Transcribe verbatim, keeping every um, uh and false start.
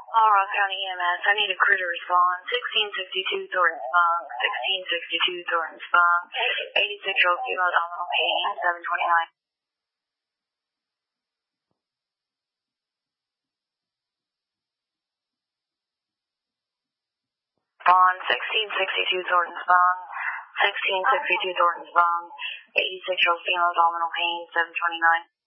All Ross County E M S, I need a crew to respond. sixteen sixty-two Thornton Spunk, sixteen sixty-two Thornton Spunk, eighty-six-year-old female abdominal pain, seven twenty-nine. On sixteen sixty-two Thornton Spunk, sixteen sixty-two Thornton Spunk, eighty-six-year-old female abdominal pain, seven twenty-nine.